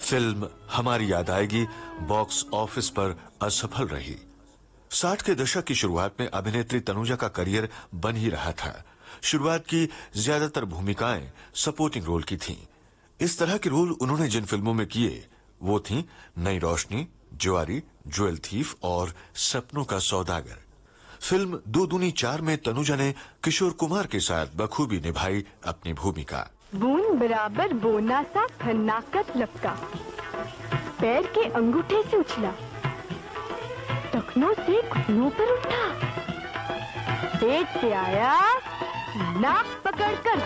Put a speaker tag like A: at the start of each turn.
A: Film हमारी याद आएगी बॉक्स ऑफिस पर असफल रही। 60 के दशक की शुरुआत में अभिनेत्री तनुजा का करियर बन ही रहा था। शुरुआत की ज्यादातर भूमिकाएं सपोर्टिंग रोल की थीं। इस तरह के रोल उन्होंने जिन फिल्मों में किए वो थीं नई रोशनी, जुआरी, ज्वेल थीफ और सपनों का सौदागर। फिल्म 2 दूनी 4 में तनुजा ने किशोर कुमार के साथ बखूबी निभाई अपनी भूमिका।
B: बूंद बराबर बोना सा खन्नाकत लपका, पैर के अंगूठे से उछला, टखनों से घुटनों पर उठा, पेट से आया, नाक पकड़कर